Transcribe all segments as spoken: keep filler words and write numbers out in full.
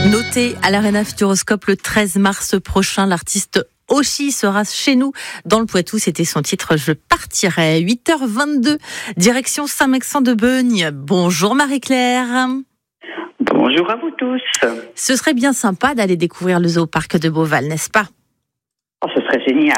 Notez à l'Arena Futuroscope le treize mars prochain, l'artiste Oshi sera chez nous dans le Poitou. C'était son titre Je partirai. huit heures vingt-deux, direction Saint-Mexant-de-Beugne. Bonjour Marie-Claire. Bonjour à vous tous. Ce serait bien sympa d'aller découvrir le zoo-parc de Beauval, n'est-ce pas? Oh, ce serait génial.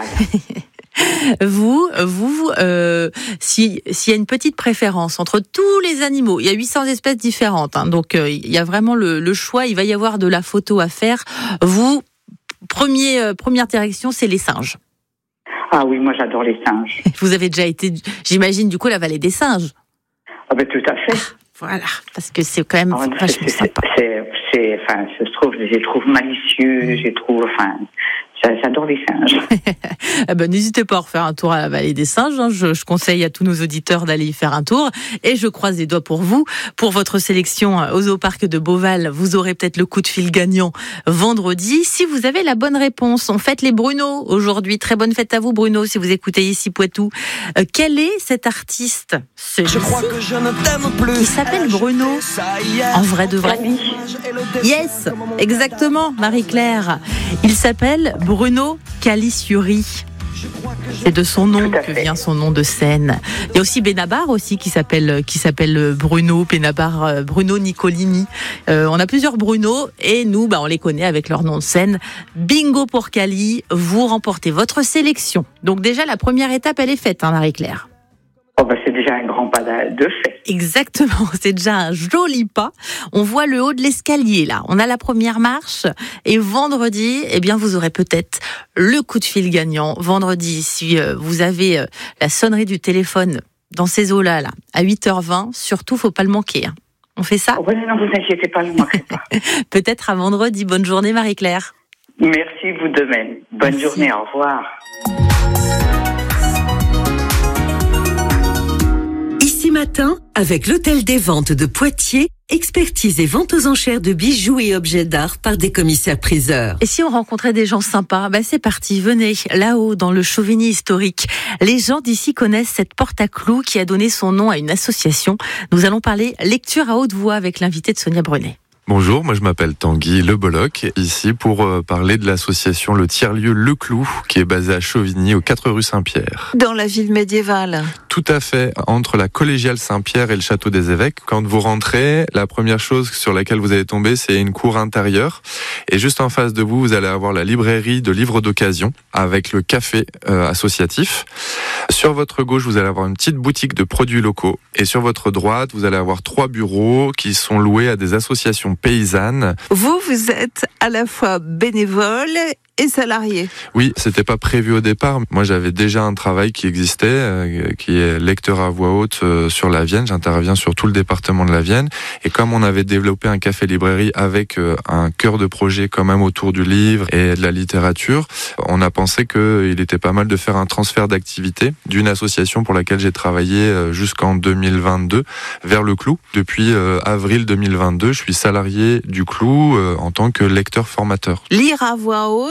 Vous, vous, euh, si, s'il y a une petite préférence entre tous les animaux, il y a huit cents espèces différentes, hein, donc euh, il y a vraiment le, le choix, il va y avoir de la photo à faire. Vous, premier, euh, première direction, c'est les singes. Ah oui, moi j'adore les singes. Vous avez déjà été, j'imagine, du coup, la vallée des singes. Ah ben tout à fait. Ah, voilà, parce que c'est quand même Ah, vachement c'est, sympa. C'est, c'est, enfin, je trouve, je les trouve malicieux, je les trouve, enfin, j'adore les singes. Eh ben, n'hésitez pas à refaire un tour à la vallée des singes. Hein. Je, je conseille à tous nos auditeurs d'aller y faire un tour. Et je croise les doigts pour vous. Pour votre sélection au zoo-parc de Beauval, vous aurez peut-être le coup de fil gagnant vendredi. Si vous avez la bonne réponse, on fête les Bruno aujourd'hui. Très bonne fête à vous, Bruno, si vous écoutez ici Poitou. Euh, quel est cet artiste? C'est Je crois que je ne t'aime plus. Il s'appelle Bruno. En vrai de vrai. Yes, exactement, Marie-Claire. Il s'appelle Bruno Calissiuri. C'est de son nom que vient son nom de scène. Il y a aussi Benabar aussi qui s'appelle qui s'appelle Bruno Benabar, Bruno Nicolini. Euh, on a plusieurs Bruno et nous, bah, on les connaît avec leur nom de scène. Bingo pour Cali, vous remportez votre sélection. Donc déjà la première étape, elle est faite, hein, Marie-Claire. Oh ben c'est déjà un grand pas de fait. Exactement, c'est déjà un joli pas. On voit le haut de l'escalier là. On a la première marche et vendredi, eh bien vous aurez peut-être le coup de fil gagnant. Vendredi, si vous avez la sonnerie du téléphone dans ces eaux-là là, à huit heures vingt, surtout faut pas le manquer. Hein. On fait ça? Oh ben non, vous inquiétez pas, je ne manquerai pas. Peut-être à vendredi. Bonne journée Marie-Claire. Merci, vous de même. Bonne Merci. journée, au revoir. Matin, avec l'Hôtel des Ventes de Poitiers, expertise et vente aux enchères de bijoux et objets d'art par des commissaires-priseurs. Et si on rencontrait des gens sympas, ben c'est parti, venez, là-haut, dans le Chauvigny historique. Les gens d'ici connaissent cette porte à clous qui a donné son nom à une association. Nous allons parler lecture à haute voix avec l'invité de Sonia Brunet. Bonjour, moi je m'appelle Tanguy Le Bolloc, ici pour euh, parler de l'association Le Tiers-Lieu Le Clou, qui est basée à Chauvigny, aux quatre rue Saint-Pierre. Dans la ville médiévale. Tout à fait, entre la collégiale Saint-Pierre et le château des évêques. Quand vous rentrez, la première chose sur laquelle vous allez tomber, c'est une cour intérieure. Et juste en face de vous, vous allez avoir la librairie de livres d'occasion, avec le café euh, associatif. Sur votre gauche, vous allez avoir une petite boutique de produits locaux. Et sur votre droite, vous allez avoir trois bureaux qui sont loués à des associations paysannes. Vous, vous êtes à la fois bénévole et salarié. Oui, c'était pas prévu au départ. Moi, j'avais déjà un travail qui existait, euh, qui est lecteur à voix haute euh, sur la Vienne. J'interviens sur tout le département de la Vienne. Et comme on avait développé un café-librairie avec euh, un cœur de projet quand même autour du livre et de la littérature, on a pensé qu'il était pas mal de faire un transfert d'activité d'une association pour laquelle j'ai travaillé euh, jusqu'en deux mille vingt-deux vers le Clou. Depuis euh, avril deux mille vingt-deux, je suis salarié du Clou euh, en tant que lecteur formateur. Lire à voix haute,